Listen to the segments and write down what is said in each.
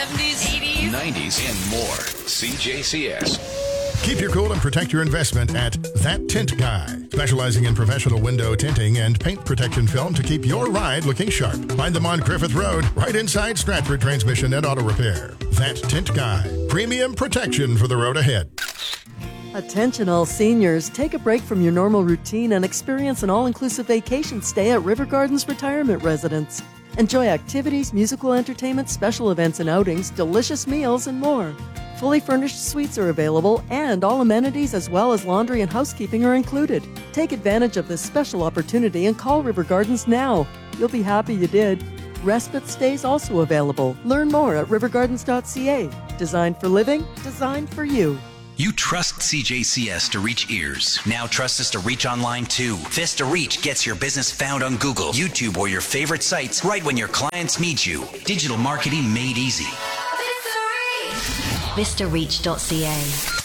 70s, 80s, 90s, and more. CJCS. Keep your cool and protect your investment at That Tint Guy, specializing in professional window tinting and paint protection film to keep your ride looking sharp. Find them on Griffith Road, right inside Stratford Transmission and Auto Repair. That Tint Guy, premium protection for the road ahead. Attention all seniors, take a break from your normal routine and experience an all-inclusive vacation stay at River Gardens Retirement Residence. Enjoy activities, musical entertainment, special events and outings, delicious meals, and more. Fully furnished suites are available, and all amenities as well as laundry and housekeeping are included. Take advantage of this special opportunity and call River Gardens now. You'll be happy you did. Respite stays also available. Learn more at rivergardens.ca. Designed for living, designed for you. You trust CJCS to reach ears. Now trust us to reach online too. Vista Reach gets your business found on Google, YouTube, or your favorite sites right when your clients need you. Digital marketing made easy. VistaReach.ca.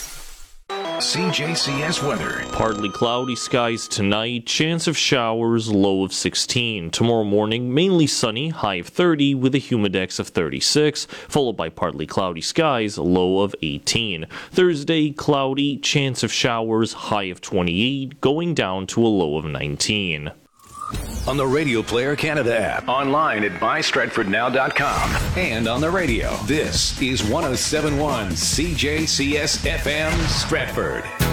CJCS weather. Partly cloudy skies tonight, chance of showers, low of 16. Tomorrow morning, mainly sunny, high of 30 with a humidex of 36, followed by partly cloudy skies, low of 18. Thursday, cloudy, chance of showers, high of 28, going down to a low of 19. On the Radio Player Canada app, online at mystratfordnow.com, and on the radio. This is 107.1 CJCS FM Stratford.